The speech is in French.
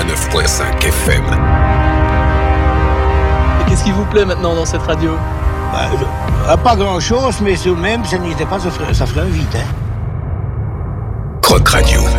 89.5 FM. Et qu'est-ce qui vous plaît maintenant dans cette radio? Pas grand-chose, mais tout de même, ça n'était pas, ça ferait un vide, hein. Croc Radio.